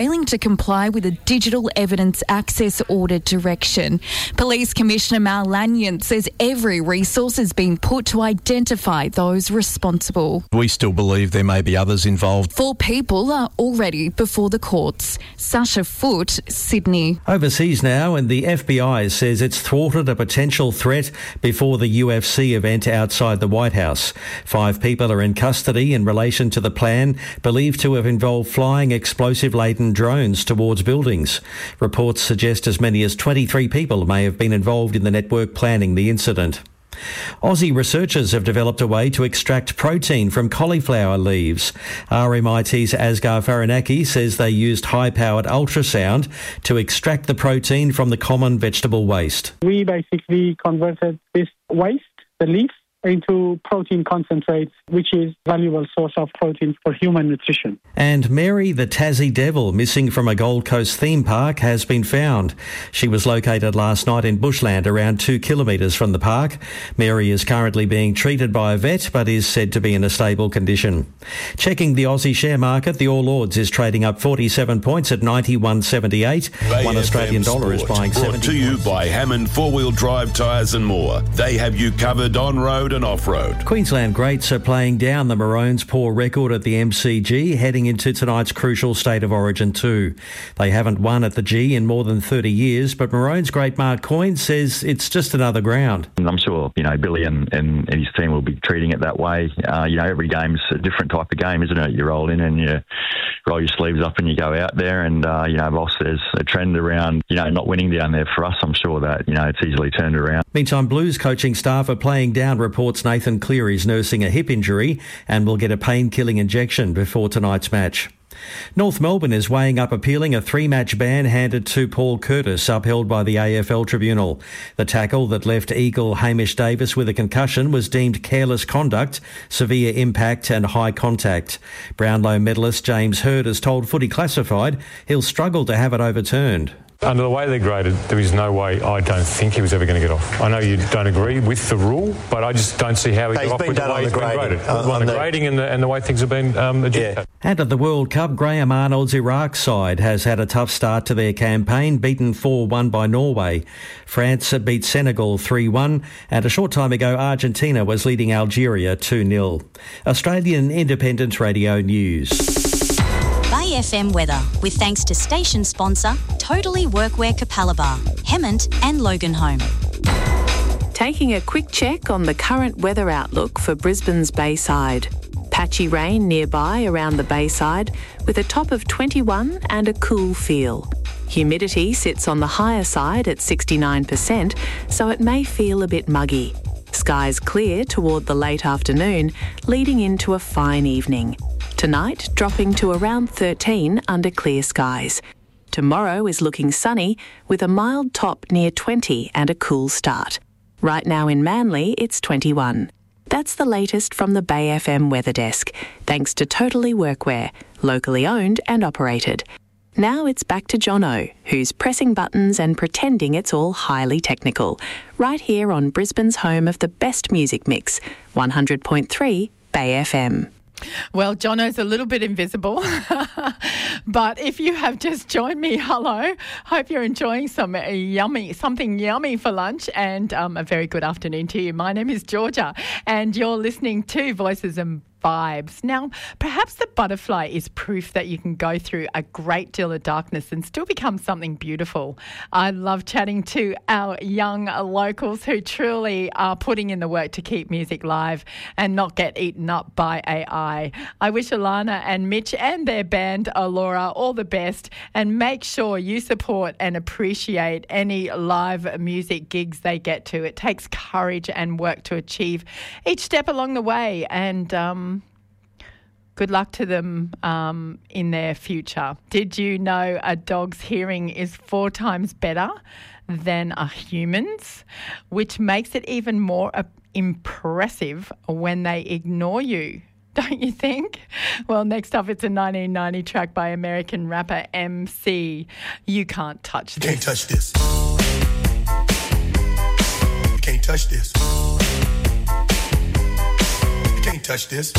failing to comply with a digital evidence access order direction. Police Commissioner Mal Lanyon says every resource has been put to identify those responsible. We still believe there may be others involved. 4 people are already before the courts. Sasha Foote, Sydney. Overseas now, and the FBI says it's thwarted a potential threat before the UFC event outside the White House. 5 people are in custody in relation to the plan believed to have involved flying explosive-laden drones towards buildings. Reports suggest as many as 23 people may have been involved in the network planning the incident. Aussie researchers have developed a way to extract protein from cauliflower leaves. RMIT's Asghar Farinaki says they used high-powered ultrasound to extract the protein from the common vegetable waste. We basically converted this waste, the leaf, into protein concentrates, which is a valuable source of protein for human nutrition. And Mary the Tassie Devil, missing from a Gold Coast theme park, has been found. She was located last night in bushland around 2 kilometres from the park. Mary is currently being treated by a vet but is said to be in a stable condition. Checking the Aussie share market, the All Ords is trading up 47 points at 91.78. One Australian dollar is buying 70. Brought to you by Hammond 4-wheel drive tyres and more. They have you covered on-road and off-road. Queensland greats are playing down the Maroons' poor record at the MCG, heading into tonight's crucial State of Origin 2. They haven't won at the G in more than 30 years, but Maroons great Mark Coyne says it's just another ground. I'm sure, Billy and his team will be treating it that way. Every game's a different type of game, isn't it? You roll in and you roll your sleeves up and you go out there and, whilst there's a trend around, not winning down there for us, I'm sure that, it's easily turned around. Meantime, Blues coaching staff are playing down reports Nathan Cleary's nursing a hip injury and will get a pain-killing injection before tonight's match. North Melbourne is weighing up appealing a 3-match ban handed to Paul Curtis, upheld by the AFL Tribunal. The tackle that left Eagle Hamish Davis with a concussion was deemed careless conduct, severe impact and high contact. Brownlow medalist James Hird has told Footy Classified he'll struggle to have it overturned. Under the way they're graded, there is no way I don't think he was ever going to get off. I know you don't agree with the rule, but I just don't see how he got off with the way he's been graded. On the grading and the way things have been adjudicated. And at the World Cup, Graham Arnold's Iraq side has had a tough start to their campaign, beaten 4-1 by Norway. France beat Senegal 3-1, and a short time ago Argentina was leading Algeria 2-0. Australian Independent Radio News. Bay FM weather, with thanks to station sponsor Totally Workwear Capalaba, Hemmant and Loganholme. Taking a quick check on the current weather outlook for Brisbane's Bayside. Patchy rain nearby around the Bayside with a top of 21 and a cool feel. Humidity sits on the higher side at 69%, so it may feel a bit muggy. Skies clear toward the late afternoon, leading into a fine evening. Tonight, dropping to around 13 under clear skies. Tomorrow is looking sunny with a mild top near 20 and a cool start. Right now in Manly, it's 21. That's the latest from the Bay FM Weather Desk, thanks to Totally Workwear, locally owned and operated. Now it's back to Jono, who's pressing buttons and pretending it's all highly technical, right here on Brisbane's home of the best music mix, 100.3 Bay FM. Well, Jono's a little bit invisible, but if you have just joined me, hello. Hope you're enjoying something yummy for lunch, and a very good afternoon to you. My name is Georgia, and you're listening to Voices and Vibes. Now, perhaps the butterfly is proof that you can go through a great deal of darkness and still become something beautiful. I love chatting to our young locals who truly are putting in the work to keep music live and not get eaten up by AI. I wish Alana and Mitch and their band, Laura, all the best, and make sure you support and appreciate any live music gigs they get to. It takes courage and work to achieve each step along the way, and good luck to them in their future. Did you know a dog's hearing is 4 times better than a human's, which makes it even more impressive when they ignore you? Don't you think? Well, next up, it's a 1990 track by American rapper MC. You Can't Touch This. You can't touch this. You can't touch this. You can't touch this.